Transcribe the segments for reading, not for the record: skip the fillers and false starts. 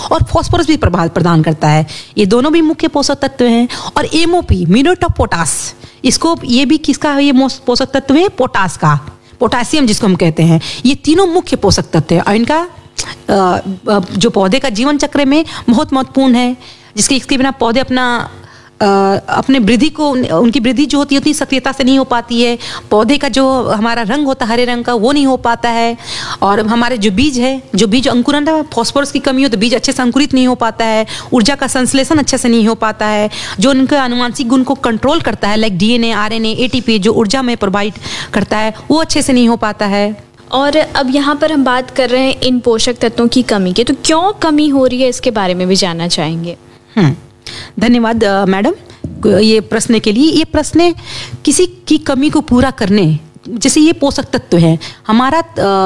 और फास्फोरस भी प्रदान करता है। ये दोनों भी मुख्य पोषक तत्व हैं। और एमओपी, म्यूरेट ऑफ पोटास, इसको ये भी किसका है? ये पोषक तत्व है पोटास का, पोटासियम जिसको हम कहते हैं। ये तीनों मुख्य पोषक तत्व है और इनका जो पौधे का जीवन चक्र में बहुत महत्वपूर्ण है, इसके बिना पौधे अपने वृद्धि को, उनकी वृद्धि जो होती है उतनी सक्रियता से नहीं हो पाती है। पौधे का जो हमारा रंग होता है हरे रंग का, वो नहीं हो पाता है। और हमारे जो बीज है, जो बीज अंकुरन है, फास्फोरस की कमी हो तो बीज अच्छे से अंकुरित नहीं हो पाता है। ऊर्जा का संश्लेषण अच्छे से नहीं हो पाता है। जो उनके आनुवांशिक गुण को कंट्रोल करता है, लाइक डीएनए, आरएनए, एटीपी, जो ऊर्जा में प्रोवाइड करता है, वो अच्छे से नहीं हो पाता है। और अब यहाँ पर हम बात कर रहे हैं इन पोषक तत्वों की कमी की, तो क्यों कमी हो रही है इसके बारे में भी जानना चाहेंगे। धन्यवाद मैडम ये प्रश्न के लिए। ये प्रश्न किसी की कमी को पूरा करने, जैसे ये पोषक तत्व है हमारा,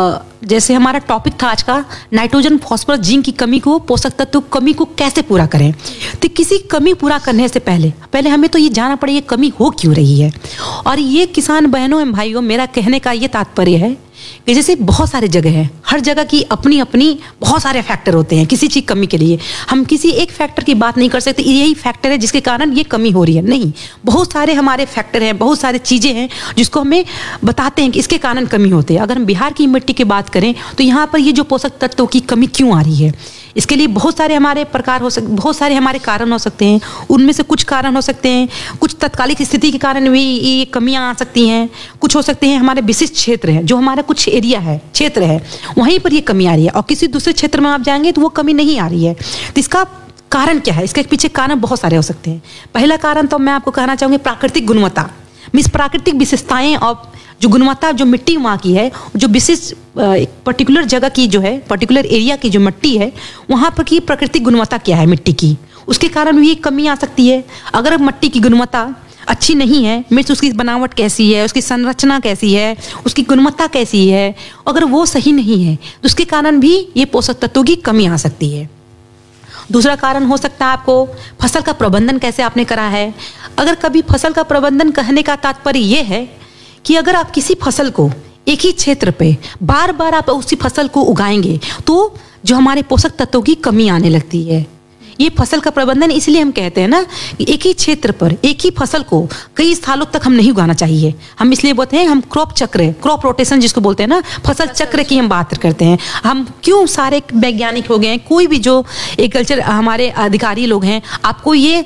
जैसे हमारा टॉपिक था आज का, नाइट्रोजन, फास्फोरस, जिंक की कमी को, पोषक तत्व कमी को कैसे पूरा करें। तो किसी कमी पूरा करने से पहले हमें तो ये जानना पड़ेगा कमी हो क्यों रही है। और ये किसान बहनों एवं भाइयों, मेरा कहने का ये तात्पर्य है कि जैसे बहुत सारे जगह है, हर जगह की अपनी अपनी बहुत सारे फैक्टर होते हैं किसी चीज़ कमी के लिए। हम किसी एक फैक्टर की बात नहीं कर सकते यही फैक्टर है जिसके कारण ये कमी हो रही है, नहीं। बहुत सारे हमारे फैक्टर हैं, बहुत सारी चीज़ें हैं जिसको हमें बताते हैं कि इसके कारण कमी होती है। अगर हम बिहार की मिट्टी की बात करें तो यहाँ पर ये जो पोषक तत्वों की कमी क्यों आ रही है, इसके लिए बहुत सारे हमारे प्रकार हो सकते, बहुत सारे हमारे कारण हो सकते हैं। उनमें से कुछ कारण हो सकते हैं, कुछ तत्कालिक स्थिति के कारण भी ये कमियां आ सकती हैं। कुछ हो सकते हैं हमारे विशिष्ट क्षेत्र हैं, जो हमारा कुछ एरिया है, क्षेत्र है, वहीं पर ये कमी आ रही है। और किसी दूसरे क्षेत्र में आप जाएंगे तो वो कमी नहीं आ रही है। तो इसका कारण क्या है? इसके पीछे कारण बहुत सारे हो सकते हैं। पहला कारण तो मैं आपको कहना चाहूँगी प्राकृतिक गुणवत्ता, प्राकृतिक विशेषताएं और जो गुणवत्ता, जो मिट्टी वहाँ की है, जो विशिष्ट पर्टिकुलर जगह की जो है, पर्टिकुलर एरिया की जो मिट्टी है, वहाँ पर की प्राकृतिक गुणवत्ता क्या है मिट्टी की, उसके कारण भी कमी आ सकती है। अगर मिट्टी की गुणवत्ता अच्छी नहीं है, मिर्च उसकी बनावट कैसी है, उसकी संरचना कैसी है, उसकी गुणवत्ता कैसी है, अगर वो सही नहीं है तो उसके कारण भी ये पोषक तत्वों की कमी आ सकती है। दूसरा कारण हो सकता है आपको फसल का प्रबंधन कैसे आपने करा है। अगर कभी फसल का प्रबंधन कहने का तात्पर्य ये है कि अगर आप किसी फसल को एक ही क्षेत्र पे बार बार आप उसी फसल को उगाएंगे तो जो हमारे पोषक तत्वों की कमी आने लगती है। ये फसल का प्रबंधन इसलिए हम कहते हैं ना कि एक ही क्षेत्र पर एक ही फसल को कई सालों तक हम नहीं उगाना चाहिए। हम इसलिए बोलते हैं, हम क्रॉप चक्र, क्रॉप रोटेशन जिसको बोलते हैं ना, फसल चक्र की हम बात करते हैं। हम क्यों सारे वैज्ञानिक हो गए हैं, कोई भी जो एग्रीकल्चर हमारे अधिकारी लोग हैं, आपको ये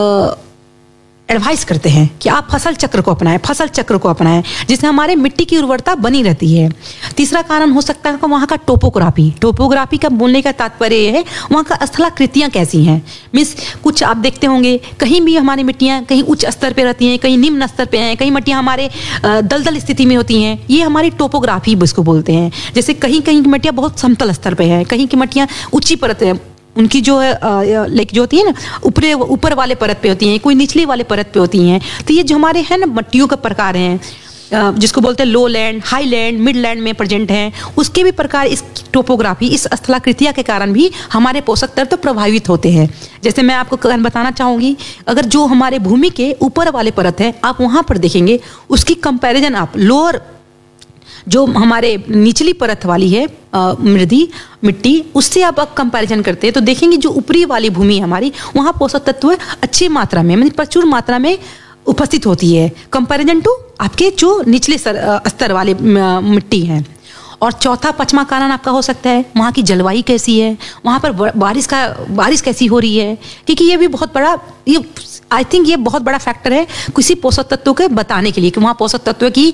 एडवाइस करते हैं कि आप फसल चक्र को अपनाएं, फसल चक्र को अपनाएं, जिससे हमारे मिट्टी की उर्वरता बनी रहती है। तीसरा कारण हो सकता है वहाँ का टोपोग्राफी। टोपोग्राफी का बोलने का तात्पर्य ये है वहाँ का स्थलाकृतियाँ कैसी हैं। मीन्स कुछ आप देखते होंगे कहीं भी हमारी मिट्टियाँ कहीं उच्च स्तर पे रहती हैं, कहीं निम्न स्तर पे हैं, कहीं मिट्टियाँ हमारे दलदल स्थिति में होती हैं। ये हमारी टोपोग्राफी इसको बोलते हैं। जैसे कहीं कहीं की मिट्टियाँ बहुत समतल स्तर पर है, कहीं की मिट्टियाँ ऊँची परत है, उनकी जो है लाइक जो होती है ना ऊपर वाले परत पे होती हैं, कोई निचली वाले परत पे होती हैं। तो ये जो हमारे हैं ना मिट्टियों का प्रकार हैं, जिसको बोलते हैं लो land, high land, mid land में प्रेजेंट हैं, उसके भी प्रकार इस टोपोग्राफी, इस स्थलाकृतियाँ के कारण भी हमारे पोषक तत्व प्रभावित होते हैं। जैसे मैं आपको बताना चाहूँगी, अगर जो हमारे भूमि के ऊपर वाले परत है आप वहाँ पर देखेंगे, उसकी कंपैरिजन आप लोअर जो हमारे निचली परत वाली है मृदी मिट्टी, उससे आप कंपैरिजन करते हैं तो देखेंगे जो ऊपरी वाली भूमि हमारी, वहाँ पोषक तत्व अच्छी मात्रा में, मतलब प्रचुर मात्रा में उपस्थित होती है कंपैरिजन टू आपके जो निचले स्तर वाले मिट्टी हैं। और चौथा पांचवा कारण आपका हो सकता है वहाँ की जलवायु कैसी है, वहाँ पर बारिश कैसी हो रही है, क्योंकि ये भी बहुत बड़ा, ये आई थिंक ये बहुत बड़ा फैक्टर है किसी पोषक तत्व के बताने के लिए कि वहाँ पोषक तत्व की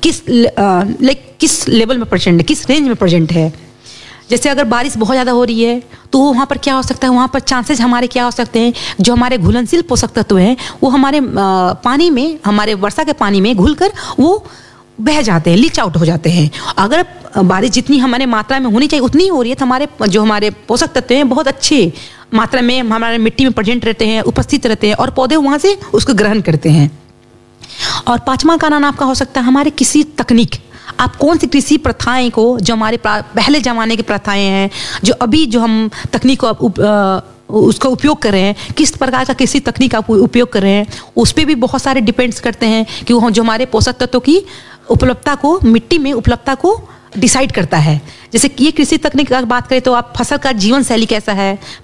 किस लेवल में प्रेजेंट है, किस रेंज में प्रेजेंट है। जैसे अगर बारिश बहुत ज़्यादा हो रही है तो वहाँ पर क्या हो सकता है, वहाँ पर चांसेस हमारे क्या हो सकते हैं, जो हमारे घुलनशील पोषक तत्व हैं वो हमारे पानी में, हमारे वर्षा के पानी में घुलकर वो बह जाते हैं, लीच आउट हो जाते हैं। अगर बारिश जितनी हमारे मात्रा में होनी चाहिए उतनी हो रही है तो हमारे पोषक तत्व हैं बहुत अच्छे मात्रा में हमारे मिट्टी में प्रेजेंट रहते हैं, उपस्थित रहते हैं और पौधे वहाँ से उसको ग्रहण करते हैं। और पांचवा कारण आपका हो सकता है हमारे किसी तकनीक, आप कौन सी कृषि प्रथाएं को, जो हमारे पहले ज़माने की प्रथाएं हैं, जो अभी जो हम तकनीक को उसका उपयोग कर रहे हैं, किस प्रकार का कृषि तकनीक आप उपयोग कर रहे हैं, उस पर भी बहुत सारे डिपेंड्स करते हैं कि वो जो हमारे पोषक तत्वों की उपलब्धता को, मिट्टी में उपलब्धता को डिसाइड करता है। जैसे कि ये कृषि तकनीक की बात करें तो आप फसल का जीवन शैली कैसा है,